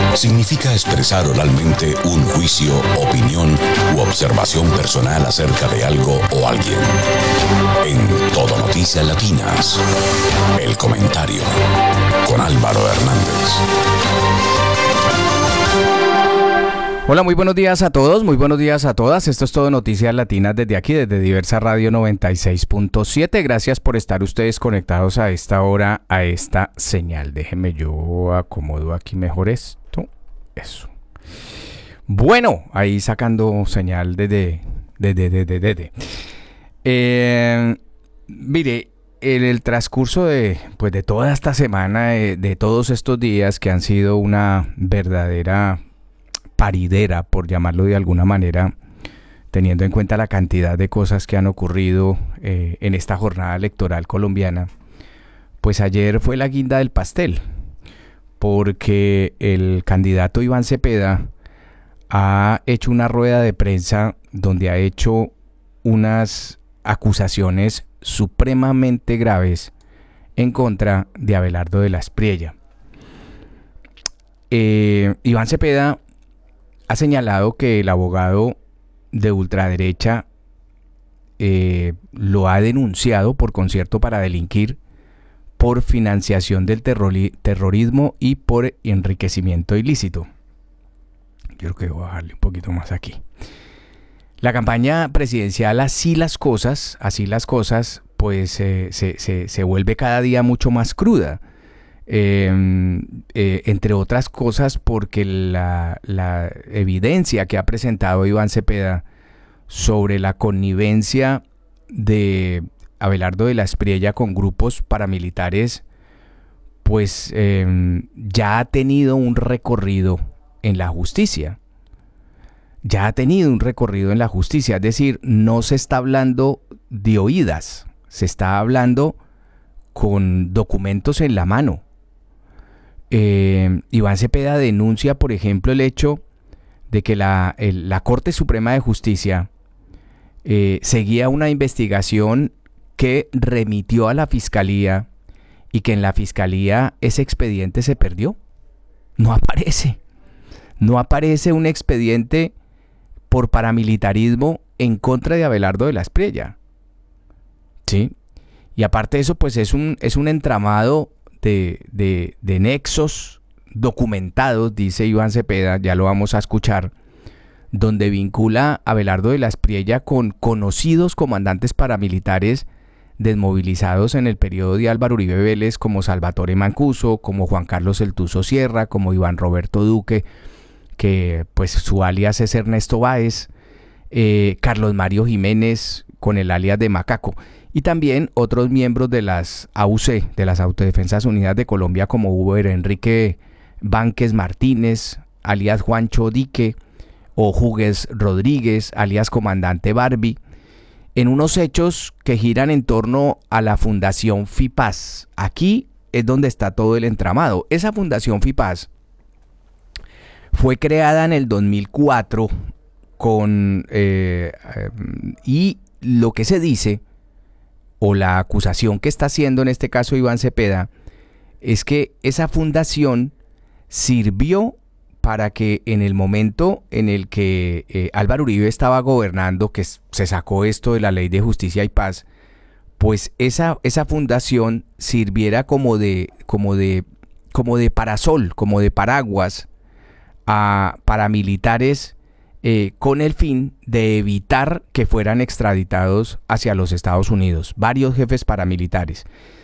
significa expresar oralmente un juicio, opinión u observación personal acerca de algo o alguien. En Todo Noticias Latinas, el comentario con Álvaro Hernández. Hola, muy buenos días a todos, muy buenos días a todas. Esto es Todo Noticias Latinas desde aquí, desde Diversa Radio 96.7. Gracias por estar ustedes conectados a esta hora, a esta señal. Déjenme yo acomodo aquí mejor esto. Eso. Bueno, ahí sacando señal desde. Mire, en el transcurso de toda esta semana, de todos estos días que han sido una verdadera paridera, por llamarlo de alguna manera, teniendo en cuenta la cantidad de cosas que han ocurrido en esta jornada electoral colombiana, pues ayer fue la guinda del pastel, porque el candidato Iván Cepeda ha hecho una rueda de prensa donde ha hecho unas acusaciones supremamente graves en contra de Abelardo de la Espriella. Iván Cepeda ha señalado que el abogado de ultraderecha lo ha denunciado por concierto para delinquir, por financiación del terrorismo y por enriquecimiento ilícito. Yo creo que voy a bajarle un poquito más aquí. La campaña presidencial así las cosas, pues se vuelve cada día mucho más cruda. Entre otras cosas porque la evidencia que ha presentado Iván Cepeda sobre la connivencia de Abelardo de la Espriella con grupos paramilitares, pues ya ha tenido un recorrido en la justicia. Es decir, no se está hablando de oídas, se está hablando con documentos en la mano. Iván Cepeda denuncia, por ejemplo, el hecho de que la Corte Suprema de Justicia seguía una investigación que remitió a la Fiscalía y que en la Fiscalía ese expediente se perdió. No aparece un expediente por paramilitarismo en contra de Abelardo de la Espriella. ¿Sí? Y aparte de eso, pues es un entramado de nexos documentados, dice Iván Cepeda, ya lo vamos a escuchar, donde vincula a Abelardo de la Espriella con conocidos comandantes paramilitares desmovilizados en el periodo de Álvaro Uribe Vélez, como Salvatore Mancuso, como Juan Carlos El Tuzo Sierra, como Iván Roberto Duque, que pues su alias es Ernesto Báez, Carlos Mario Jiménez con el alias de Macaco, y también otros miembros de las AUC, de las Autodefensas Unidas de Colombia, como Hugo Enrique Vánquez Martínez, alias Juancho Dique, o Hugues Rodríguez, alias Comandante Barbie, en unos hechos que giran en torno a la Fundación FIPAS. Aquí es donde está todo el entramado. Esa Fundación FIPAS fue creada en el 2004 y lo que se dice, o la acusación que está haciendo en este caso Iván Cepeda, es que esa fundación sirvió para que en el momento en el que Álvaro Uribe estaba gobernando, que se sacó esto de la Ley de Justicia y Paz, pues esa fundación sirviera como de parasol, como de paraguas a paramilitares, con el fin de evitar que fueran extraditados hacia los Estados Unidos, varios jefes paramilitares.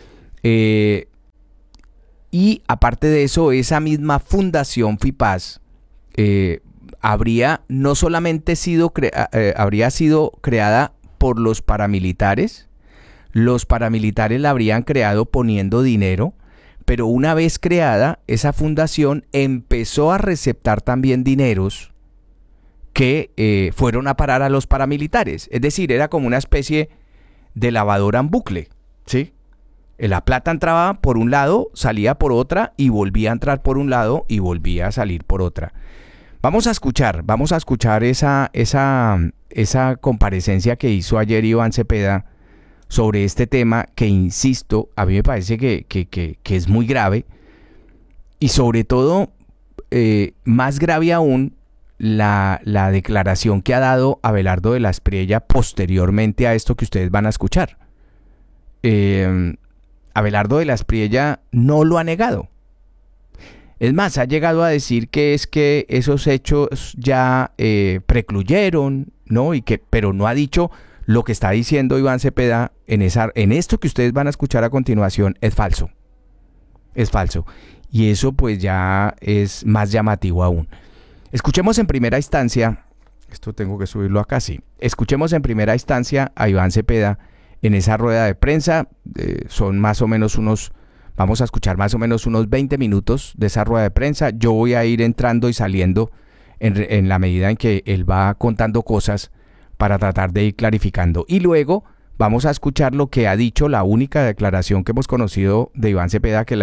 Y aparte de eso, esa misma Fundación FIPAS habría no solamente habría sido creada por los paramilitares la habrían creado poniendo dinero, pero una vez creada, esa fundación empezó a receptar también dineros que fueron a parar a los paramilitares. Es decir, era como una especie de lavadora en bucle, ¿sí? La plata entraba por un lado, salía por otra y volvía a entrar por un lado y volvía a salir por otra. Vamos a escuchar esa comparecencia que hizo ayer Iván Cepeda sobre este tema que, insisto, a mí me parece que es muy grave y sobre todo más grave aún la declaración que ha dado Abelardo de la Espriella posteriormente a esto que ustedes van a escuchar. Abelardo de la Espriella no lo ha negado. Es más, ha llegado a decir que es que esos hechos ya precluyeron, ¿no? Pero no ha dicho lo que está diciendo Iván Cepeda en esto que ustedes van a escuchar a continuación. Es falso. Es falso. Y eso pues ya es más llamativo aún. Escuchemos en primera instancia, esto tengo que subirlo acá, sí. Escuchemos en primera instancia a Iván Cepeda en esa rueda de prensa. Son más o menos vamos a escuchar más o menos unos 20 minutos de esa rueda de prensa. Yo voy a ir entrando y saliendo en la medida en que él va contando cosas para tratar de ir clarificando. Y luego vamos a escuchar lo que ha dicho, la única declaración que hemos conocido de Iván Cepeda, que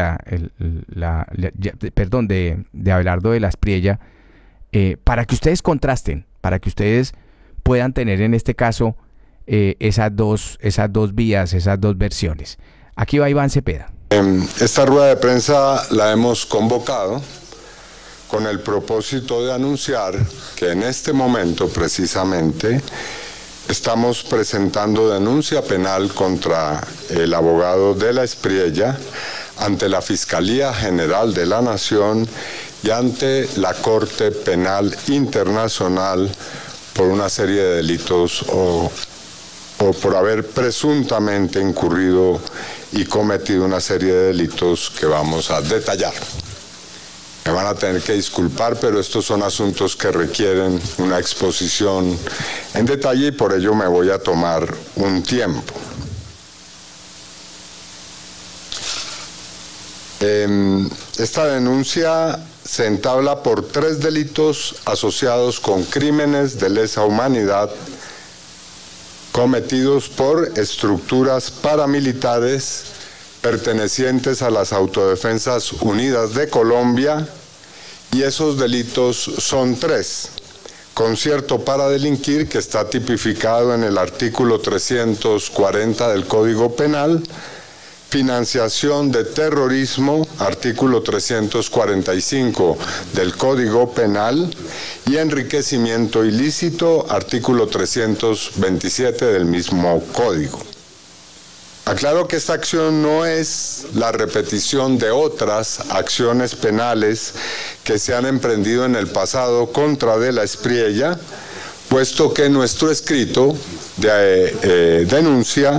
de Abelardo de la Espriella, para que ustedes contrasten, para que ustedes puedan tener en este caso esas dos vías, esas dos versiones. Aquí va Iván Cepeda. Esta rueda de prensa la hemos convocado con el propósito de anunciar que en este momento precisamente estamos presentando denuncia penal contra el abogado de la Espriella ante la Fiscalía General de la Nación y ante la Corte Penal Internacional por una serie de delitos o por haber presuntamente incurrido y cometido una serie de delitos que vamos a detallar. Me van a tener que disculpar, pero estos son asuntos que requieren una exposición en detalle y por ello me voy a tomar un tiempo. Esta denuncia se entabla por 3 delitos asociados con crímenes de lesa humanidad cometidos por estructuras paramilitares pertenecientes a las Autodefensas Unidas de Colombia, y esos delitos son 3. Concierto para delinquir, que está tipificado en el artículo 340 del Código Penal, financiación de terrorismo, artículo 345 del Código Penal, y enriquecimiento ilícito, artículo 327 del mismo Código. Aclaro que esta acción no es la repetición de otras acciones penales que se han emprendido en el pasado contra de la Espriella, puesto que nuestro escrito de denuncia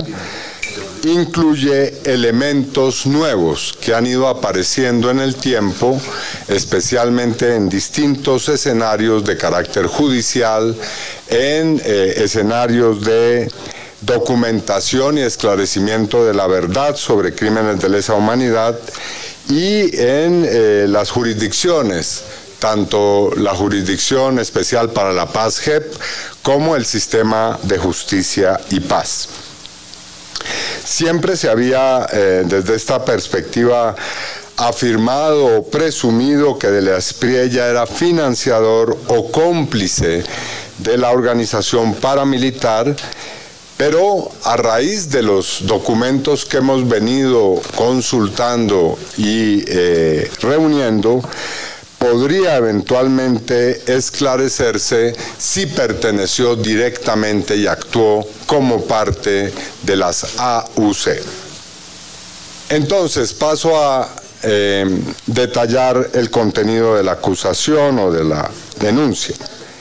incluye elementos nuevos que han ido apareciendo en el tiempo, especialmente en distintos escenarios de carácter judicial, en escenarios de documentación y esclarecimiento de la verdad sobre crímenes de lesa humanidad y en las jurisdicciones, tanto la Jurisdicción Especial para la Paz JEP como el Sistema de Justicia y Paz. Siempre se había, desde esta perspectiva, afirmado o presumido que de la Espriella era financiador o cómplice de la organización paramilitar, pero a raíz de los documentos que hemos venido consultando y reuniendo, podría eventualmente esclarecerse si perteneció directamente y actuó como parte de las AUC. Entonces paso a detallar el contenido de la acusación o de la denuncia.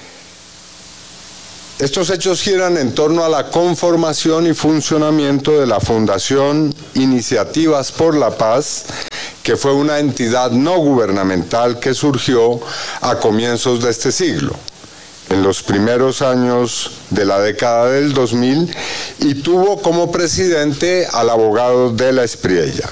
Estos hechos giran en torno a la conformación y funcionamiento de la Fundación Iniciativas por la Paz, que fue una entidad no gubernamental que surgió a comienzos de este siglo, en los primeros años de la década del 2000, y tuvo como presidente al abogado de la Espriella.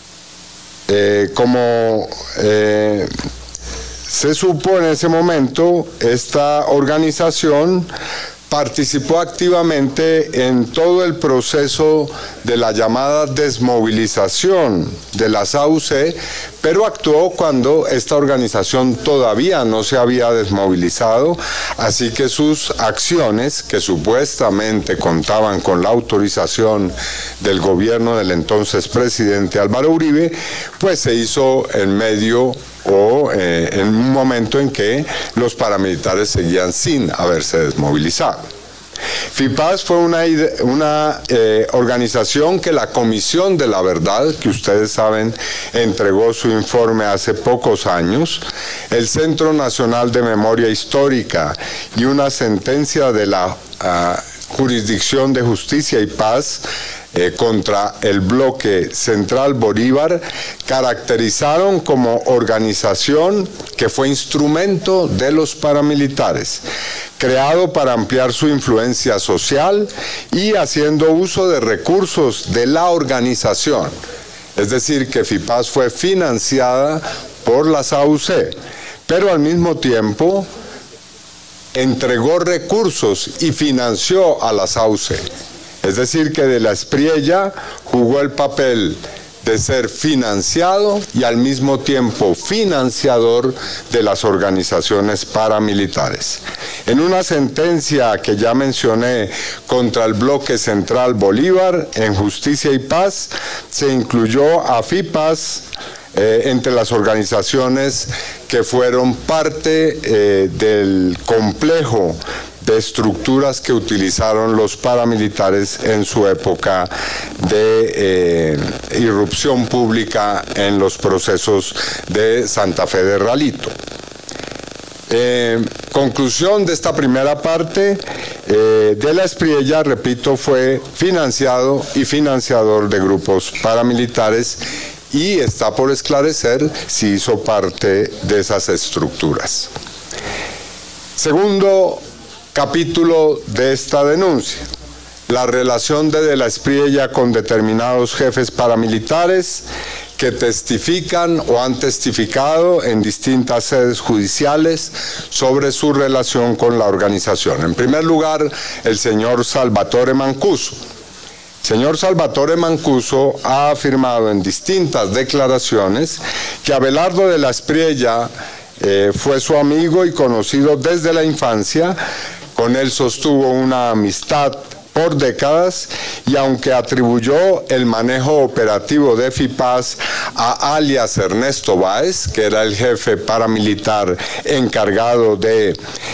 Se supo en ese momento, esta organización participó activamente en todo el proceso de la llamada desmovilización de las AUC, pero actuó cuando esta organización todavía no se había desmovilizado, así que sus acciones, que supuestamente contaban con la autorización del gobierno del entonces presidente Álvaro Uribe, pues se hizo en medio o en un momento en que los paramilitares seguían sin haberse desmovilizado. FIPAS fue una organización que la Comisión de la Verdad, que ustedes saben, entregó su informe hace pocos años, el Centro Nacional de Memoria Histórica y una sentencia de la Jurisdicción de Justicia y Paz contra el bloque Central Bolívar, caracterizaron como organización que fue instrumento de los paramilitares, creado para ampliar su influencia social y haciendo uso de recursos de la organización. Es decir, que FIPAS fue financiada por las AUC, pero al mismo tiempo entregó recursos y financió a las AUC. Es decir, que De la Espriella jugó el papel de ser financiado y al mismo tiempo financiador de las organizaciones paramilitares. En una sentencia que ya mencioné contra el bloque Central Bolívar, en Justicia y Paz, se incluyó a FIPAS entre las organizaciones que fueron parte del complejo de estructuras que utilizaron los paramilitares en su época de irrupción pública en los procesos de Santa Fe de Ralito. Conclusión de esta primera parte, De la Espriella, repito, fue financiado y financiador de grupos paramilitares y está por esclarecer si hizo parte de esas estructuras. Segundo capítulo de esta denuncia: la relación de la Espriella con determinados jefes paramilitares que testifican o han testificado en distintas sedes judiciales sobre su relación con la organización. En primer lugar, el señor Salvatore Mancuso. Señor Salvatore Mancuso ha afirmado en distintas declaraciones que Abelardo de la Espriella fue su amigo y conocido desde la infancia. Con él sostuvo una amistad por décadas y aunque atribuyó el manejo operativo de FIPAS a alias Ernesto Báez, que era el jefe paramilitar encargado de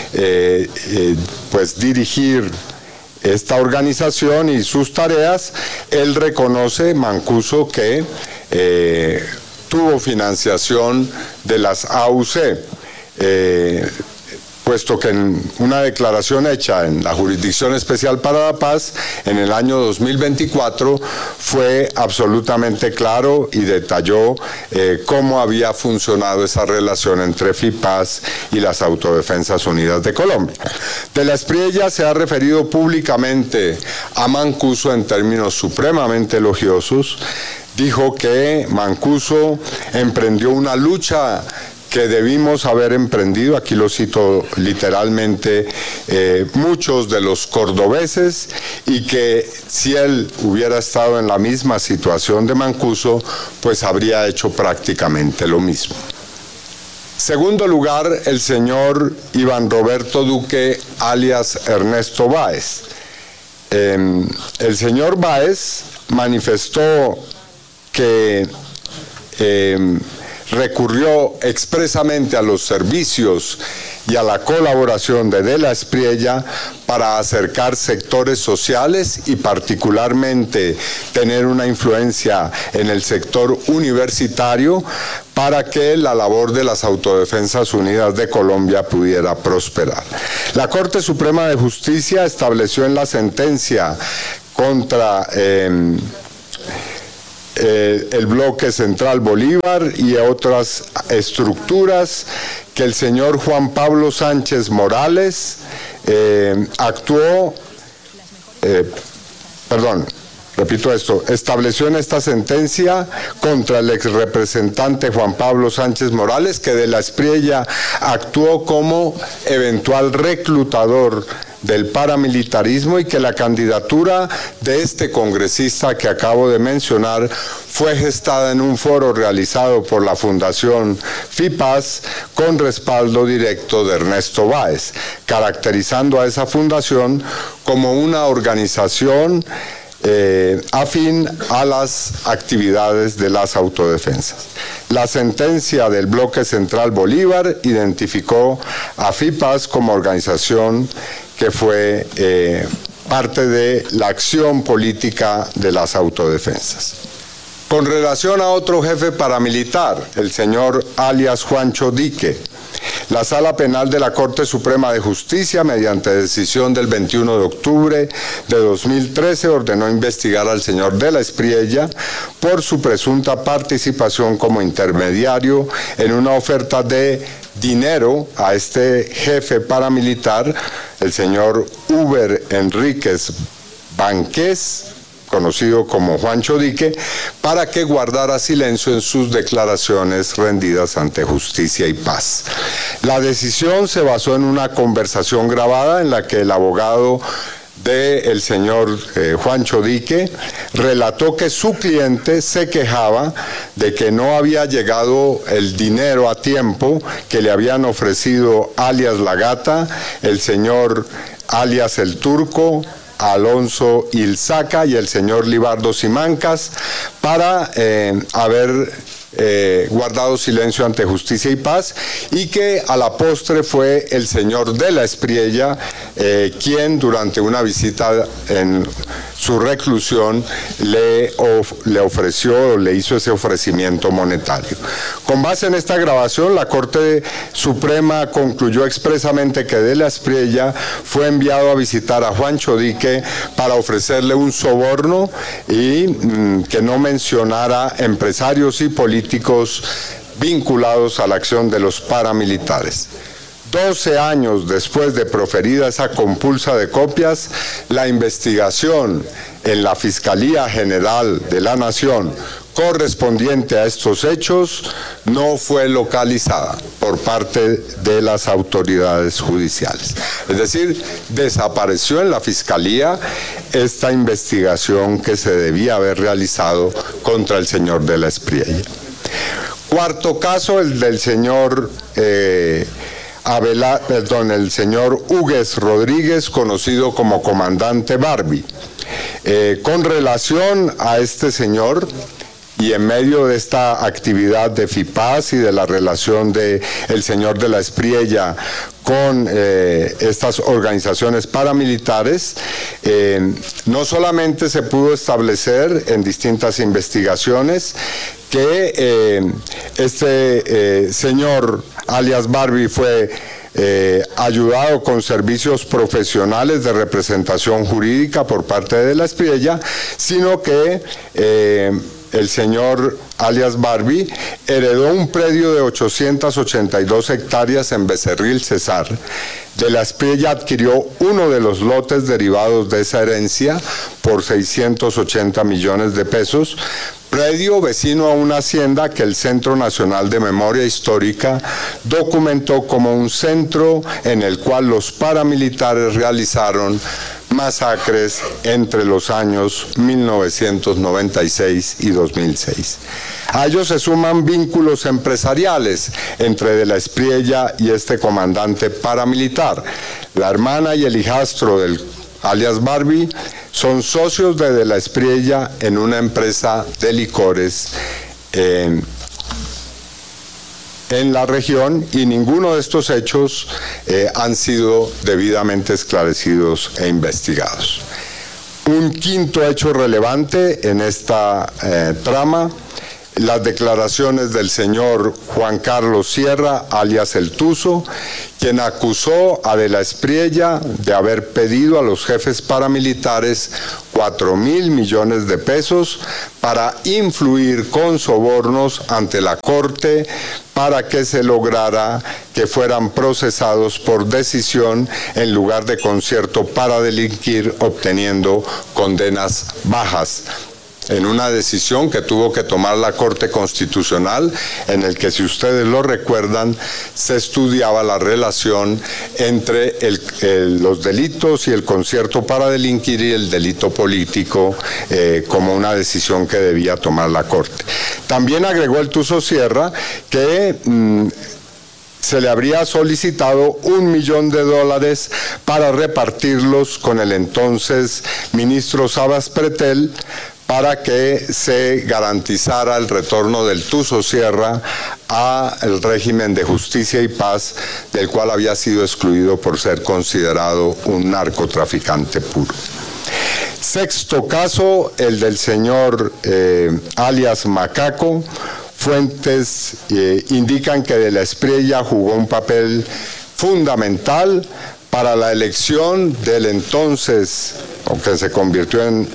dirigir esta organización y sus tareas, él reconoce, Mancuso, que tuvo financiación de las AUC, puesto que en una declaración hecha en la Jurisdicción Especial para la Paz en el año 2024 fue absolutamente claro y detalló cómo había funcionado esa relación entre FIPAS y las Autodefensas Unidas de Colombia. De la Espriella se ha referido públicamente a Mancuso en términos supremamente elogiosos. Dijo que Mancuso emprendió una lucha que debimos haber emprendido, aquí lo cito literalmente, muchos de los cordobeses, y que si él hubiera estado en la misma situación de Mancuso, pues habría hecho prácticamente lo mismo. Segundo lugar, el señor Iván Roberto Duque, alias Ernesto Báez. El señor Báez manifestó que recurrió expresamente a los servicios y a la colaboración de la Espriella para acercar sectores sociales y particularmente tener una influencia en el sector universitario para que la labor de las Autodefensas Unidas de Colombia pudiera prosperar. La Corte Suprema de Justicia estableció en la sentencia contra el bloque Central Bolívar y otras estructuras que el señor Juan Pablo Sánchez Morales estableció en esta sentencia contra el exrepresentante Juan Pablo Sánchez Morales que de la Espriella actuó como eventual reclutador del paramilitarismo y que la candidatura de este congresista que acabo de mencionar fue gestada en un foro realizado por la Fundación FIPAS con respaldo directo de Ernesto Báez, caracterizando a esa fundación como una organización afín a las actividades de las autodefensas. La sentencia del Bloque Central Bolívar identificó a FIPAS como organización que fue parte de la acción política de las autodefensas. Con relación a otro jefe paramilitar, el señor alias Juancho Dique, la Sala Penal de la Corte Suprema de Justicia, mediante decisión del 21 de octubre de 2013, ordenó investigar al señor de la Espriella por su presunta participación como intermediario en una oferta de dinero a este jefe paramilitar, el señor Uber Enríquez Banqués, conocido como Juancho Dique, para que guardara silencio en sus declaraciones rendidas ante Justicia y Paz. La decisión se basó en una conversación grabada en la que el abogado del señor Juancho Dique relató que su cliente se quejaba de que no había llegado el dinero a tiempo que le habían ofrecido alias La Gata, el señor alias El Turco, Alonso Ilzaca y el señor Libardo Simancas para haber guardado silencio ante Justicia y Paz, y que a la postre fue el señor de la Espriella quien durante una visita en su reclusión le ofreció, le hizo ese ofrecimiento monetario. Con base en esta grabación, la Corte Suprema concluyó expresamente que de la Espriella fue enviado a visitar a Juancho Dique para ofrecerle un soborno y que no mencionara empresarios y políticos vinculados a la acción de los paramilitares. 12 años después de proferida esa compulsa de copias, la investigación en la Fiscalía General de la Nación correspondiente a estos hechos no fue localizada por parte de las autoridades judiciales. Es decir, desapareció en la Fiscalía esta investigación que se debía haber realizado contra el señor de la Espriella. Cuarto caso, el del señor el señor Hugues Rodríguez, conocido como Comandante Barbie. Con relación a este señor, y en medio de esta actividad de FIPAS y de la relación de el señor de la Espriella con estas organizaciones paramilitares, no solamente se pudo establecer en distintas investigaciones que este señor alias Barbie fue ayudado con servicios profesionales de representación jurídica por parte de la Espriella, sino que el señor alias Barbie heredó un predio de 882 hectáreas en Becerril, Cesar. De la Espriella adquirió uno de los lotes derivados de esa herencia por 680 millones de pesos, predio vecino a una hacienda que el Centro Nacional de Memoria Histórica documentó como un centro en el cual los paramilitares realizaron masacres entre los años 1996 y 2006. A ellos se suman vínculos empresariales entre de la Espriella y este comandante paramilitar. La hermana y el hijastro del alias Barbie son socios de la Espriella en una empresa de licores en la región, y ninguno de estos hechos han sido debidamente esclarecidos e investigados. Un quinto hecho relevante en esta trama: las declaraciones del señor Juan Carlos Sierra, alias El Tuzo, quien acusó a de la Espriella de haber pedido a los jefes paramilitares 4.000 millones de pesos para influir con sobornos ante la Corte para que se lograra que fueran procesados por decisión en lugar de concierto para delinquir, obteniendo condenas bajas, en una decisión que tuvo que tomar la Corte Constitucional, en el que, si ustedes lo recuerdan, se estudiaba la relación entre los delitos y el concierto para delinquir y el delito político como una decisión que debía tomar la Corte. También agregó el Tuzo Sierra que se le habría solicitado $1 millón para repartirlos con el entonces ministro Sabas Pretel para que se garantizara el retorno del Tuzo Sierra al régimen de justicia y paz, del cual había sido excluido por ser considerado un narcotraficante puro. Sexto caso, el del señor alias Macaco. Fuentes indican que De la Espriella jugó un papel fundamental para la elección del entonces, aunque se convirtió en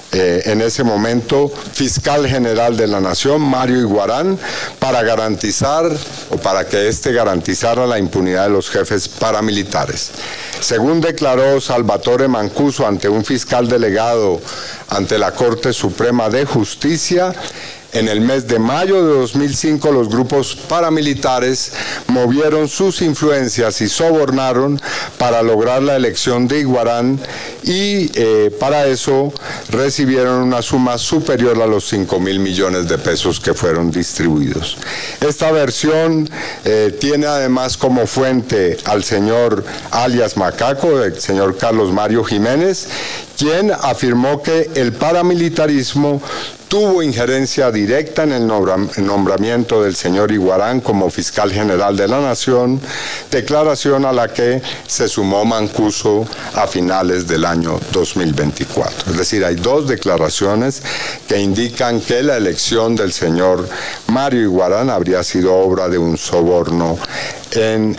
ese momento, fiscal general de la Nación, Mario Iguarán, para garantizar o para que éste garantizara la impunidad de los jefes paramilitares. Según declaró Salvatore Mancuso ante un fiscal delegado ante la Corte Suprema de Justicia, en el mes de mayo de 2005 los grupos paramilitares movieron sus influencias y sobornaron para lograr la elección de Iguarán y para eso recibieron una suma superior a los 5.000 millones de pesos que fueron distribuidos. Esta versión tiene además como fuente al señor alias Macaco, el señor Carlos Mario Jiménez, quien afirmó que el paramilitarismo tuvo injerencia directa en el nombramiento del señor Iguarán como fiscal general de la Nación, declaración a la que se sumó Mancuso a finales del año 2024. Es decir, hay dos declaraciones que indican que la elección del señor Mario Iguarán habría sido obra de un soborno en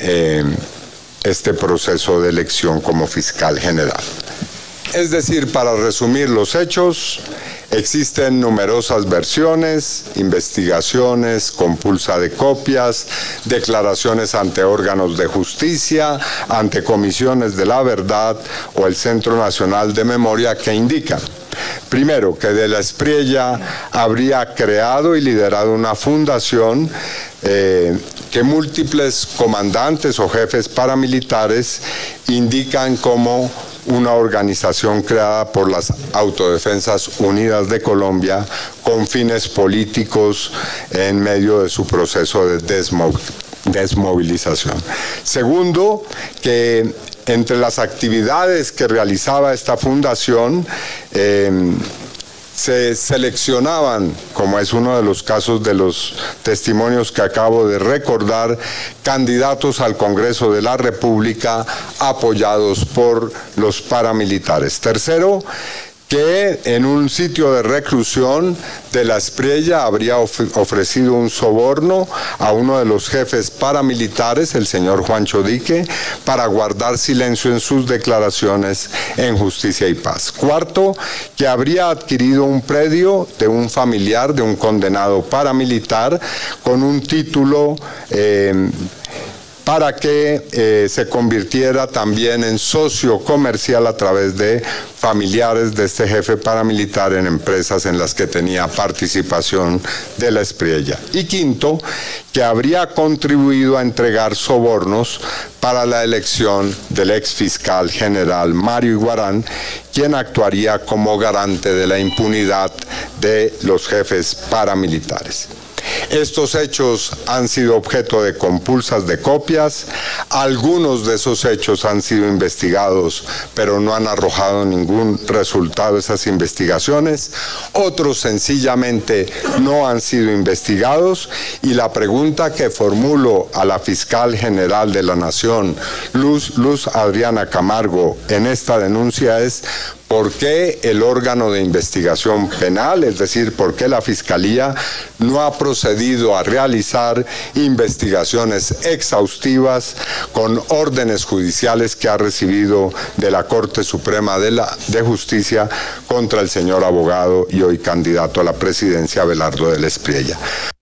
este proceso de elección como fiscal general. Es decir, para resumir los hechos, existen numerosas versiones, investigaciones, compulsa de copias, declaraciones ante órganos de justicia, ante comisiones de la verdad o el Centro Nacional de Memoria que indican, primero, que De la Espriella habría creado y liderado una fundación que múltiples comandantes o jefes paramilitares indican como una organización creada por las Autodefensas Unidas de Colombia con fines políticos en medio de su proceso de desmovilización. Segundo, que entre las actividades que realizaba esta fundación se seleccionaban, como es uno de los casos de los testimonios que acabo de recordar, candidatos al Congreso de la República apoyados por los paramilitares. Tercero, que en un sitio de reclusión De la Espriella habría ofrecido un soborno a uno de los jefes paramilitares, el señor Juancho Dique, para guardar silencio en sus declaraciones en Justicia y Paz. Cuarto, que habría adquirido un predio de un familiar de un condenado paramilitar con un título para que se convirtiera también en socio comercial a través de familiares de este jefe paramilitar en empresas en las que tenía participación De la Espriella. Y quinto, que habría contribuido a entregar sobornos para la elección del ex fiscal general Mario Iguarán, quien actuaría como garante de la impunidad de los jefes paramilitares. Estos hechos han sido objeto de compulsas de copias. Algunos de esos hechos han sido investigados, pero no han arrojado ningún resultado esas investigaciones. Otros sencillamente no han sido investigados. Y la pregunta que formulo a la fiscal general de la Nación, Luz Adriana Camargo, en esta denuncia es: ¿por qué el órgano de investigación penal, es decir, por qué la Fiscalía no ha procedido a realizar investigaciones exhaustivas con órdenes judiciales que ha recibido de la Corte Suprema de Justicia contra el señor abogado y hoy candidato a la presidencia Abelardo De la Espriella?